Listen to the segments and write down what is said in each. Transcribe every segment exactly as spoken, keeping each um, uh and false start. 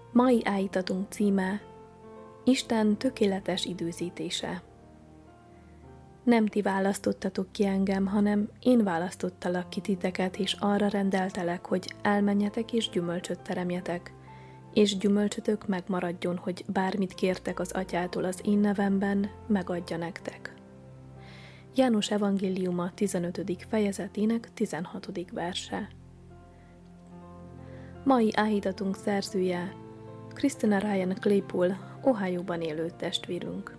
Mai áhítatunk címe: Isten tökéletes időzítése. Nem ti választottatok ki engem, hanem én választottalak ki titeket, és arra rendeltelek, hogy elmenjetek és gyümölcsöt teremjetek, és gyümölcsötök megmaradjon, hogy bármit kértek az atyától az én nevemben, megadja nektek. János evangéliuma tizenötödik fejezetének tizenhatodik verse. Mai áhítatunk szerzője Christina Ryan Claypool, Ohioban élő testvérünk.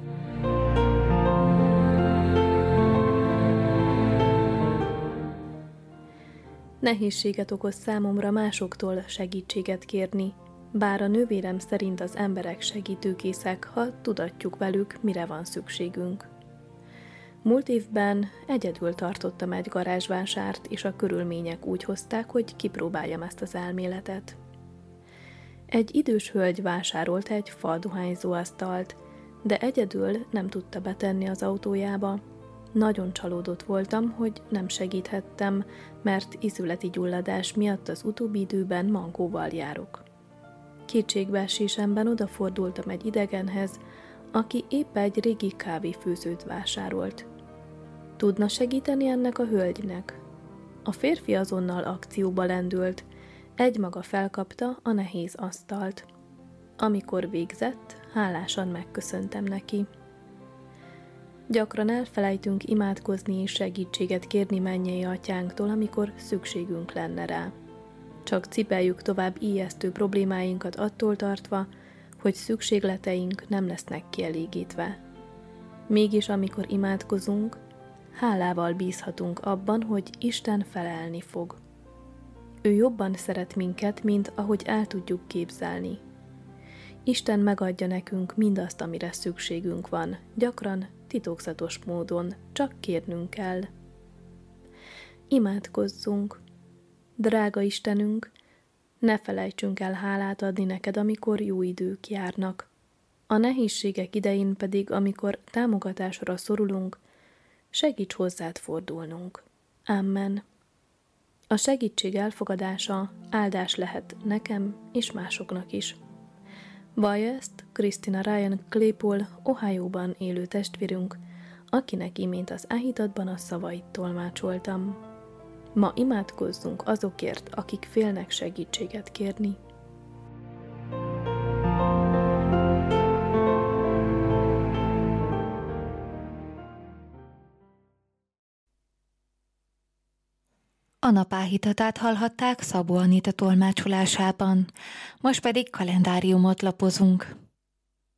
Nehézséget okoz számomra másoktól segítséget kérni, bár a nővérem szerint az emberek segítőkészek, ha tudatjuk velük, mire van szükségünk. Múlt évben egyedül tartottam egy garázsvásárt, és a körülmények úgy hozták, hogy kipróbáljam ezt az elméletet. Egy idős hölgy vásárolt egy faldohányzó asztalt, de egyedül nem tudta betenni az autójába. Nagyon csalódott voltam, hogy nem segíthettem, mert ízületi gyulladás miatt az utóbbi időben mankóval járok. Kétségbeesésemben odafordultam egy idegenhez, aki épp egy régi kávéfőzőt vásárolt. Tudna segíteni ennek a hölgynek? A férfi azonnal akcióba lendült, egymaga felkapta a nehéz asztalt. Amikor végzett, hálásan megköszöntem neki. Gyakran elfelejtünk imádkozni és segítséget kérni mennyei atyánktól, amikor szükségünk lenne rá. Csak cipeljük tovább ijesztő problémáinkat attól tartva, hogy szükségleteink nem lesznek kielégítve. Mégis amikor imádkozunk, hálával bízhatunk abban, hogy Isten felelni fog. Ő jobban szeret minket, mint ahogy el tudjuk képzelni. Isten megadja nekünk mindazt, amire szükségünk van, gyakran titokzatos módon, csak kérnünk kell. Imádkozzunk! Drága Istenünk, ne felejtsünk el hálát adni neked, amikor jó idők járnak. A nehézségek idején pedig, amikor támogatásra szorulunk, segíts hozzád fordulnunk. Amen. A segítség elfogadása áldás lehet nekem és másoknak is. Vallja ezt Christina Ryan Claypool, Ohioban élő testvérünk, akinek imént az áhítatban a szavait tolmácsoltam. Ma imádkozzunk azokért, akik félnek segítséget kérni. A nap áhítatát hallhatták Szabó Anita tolmácsolásában, most pedig kalendáriumot lapozunk.